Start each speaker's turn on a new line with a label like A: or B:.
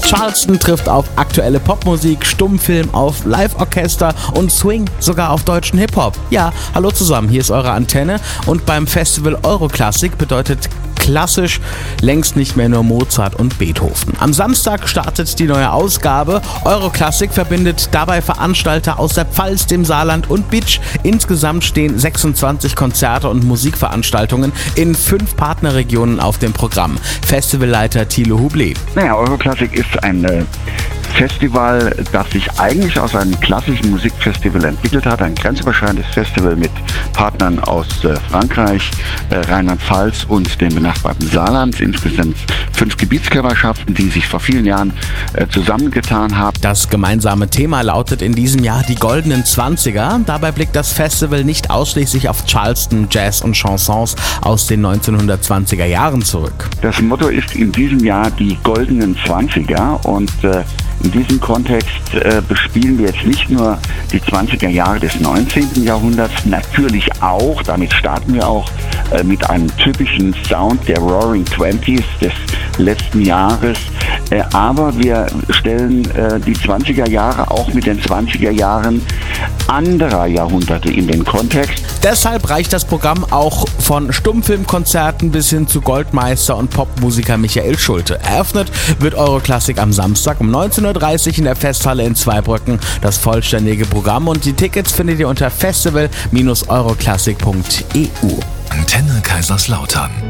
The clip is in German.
A: Charleston trifft auf aktuelle Popmusik, Stummfilm auf Live-Orchester und Swing sogar auf deutschen Hip-Hop. Ja, hallo zusammen, hier ist eure Antenne und beim Festival Euroklassik bedeutet klassisch längst nicht mehr nur Mozart und Beethoven. Am Samstag startet die neue Ausgabe. Euroklassik verbindet dabei Veranstalter aus der Pfalz, dem Saarland und Bitsch. Insgesamt stehen 26 Konzerte und Musikveranstaltungen in 5 Partnerregionen auf dem Programm. Festivalleiter Thilo Hublet.
B: Euroklassik ist ein Festival, das sich eigentlich aus einem klassischen Musikfestival entwickelt hat, ein grenzüberschreitendes Festival mit Partnern aus Frankreich, Rheinland-Pfalz und dem benachbarten Saarland. Insgesamt 5 Gebietskörperschaften, die sich vor vielen Jahren zusammengetan haben.
A: Das gemeinsame Thema lautet in diesem Jahr die goldenen 20er. Dabei blickt das Festival nicht ausschließlich auf Charleston, Jazz und Chansons aus den 1920er Jahren zurück.
B: Das Motto ist in diesem Jahr die goldenen 20er und in diesem Kontext bespielen wir jetzt nicht nur die 20er Jahre des 19. Jahrhunderts, natürlich auch, damit starten wir auch mit einem typischen Sound der Roaring Twenties des letzten Jahres, aber wir stellen die 20er Jahre auch mit den 20er Jahren anderer Jahrhunderte in den Kontext.
A: Deshalb reicht das Programm auch von Stummfilmkonzerten bis hin zu Goldmeister und Popmusiker Michael Schulte. Eröffnet wird Euroklassik am Samstag um 19:30 Uhr in der Festhalle in Zweibrücken. Das vollständige Programm und die Tickets findet ihr unter festival-euroklassik.eu.
C: Antenne Kaiserslautern.